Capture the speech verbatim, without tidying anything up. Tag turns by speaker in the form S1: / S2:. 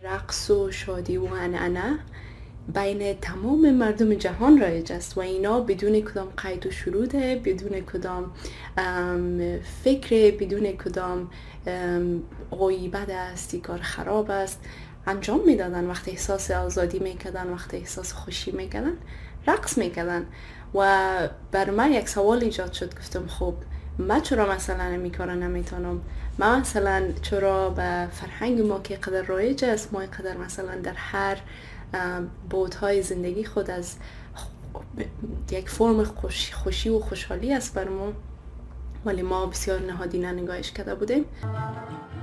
S1: رقص و شادی و عنعنه بین تمام مردم جهان رایج است و اینا بدون کدام قید و شروطه، بدون کدام فکر، بدون کدام غیبت است، کار خراب است انجام میدادن. وقتی احساس آزادی میکردن، وقتی احساس خوشی میکردن، رقص میکردن. و بر من یک سوال ایجاد شد، گفتم خب من چرا مثلا این کارا نمیتونم؟ من مثلا چرا به فرهنگ ما که قدر رایج است، ما قدر مثلا در هر بودهای زندگی خود از یک فرم خوش خوشی و خوشحالی است بر ما، ولی ما بسیار نهادینه نگاهش کرده بودیم.